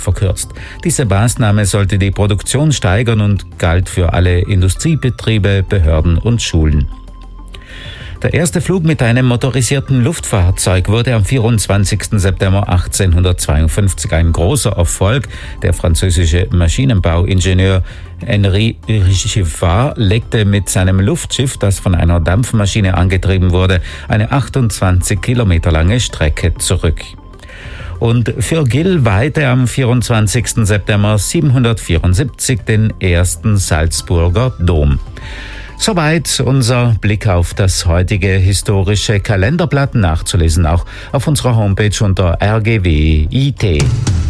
verkürzt. Diese Maßnahme sollte die Produktion steigern und galt für alle Industriebetriebe, Behörden und Schulen. Der erste Flug mit einem motorisierten Luftfahrzeug wurde am 24. September 1852 ein großer Erfolg. Der französische Maschinenbauingenieur Henri Giffard legte mit seinem Luftschiff, das von einer Dampfmaschine angetrieben wurde, eine 28 Kilometer lange Strecke zurück. Und für Gil weihte am 24. September 774 den ersten Salzburger Dom. Soweit unser Blick auf das heutige historische Kalenderblatt, nachzulesen auch auf unserer Homepage unter rgw.it.